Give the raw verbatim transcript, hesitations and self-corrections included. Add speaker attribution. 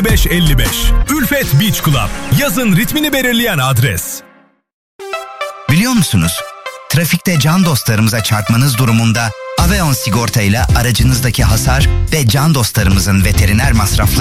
Speaker 1: beş elli beş. Ülfet Beach Club. Yazın ritmini belirleyen adres.
Speaker 2: Biliyor musunuz? Trafikte can dostlarımıza çarpmanız durumunda Aveon sigorta ile aracınızdaki hasar ve can dostlarımızın veteriner masrafları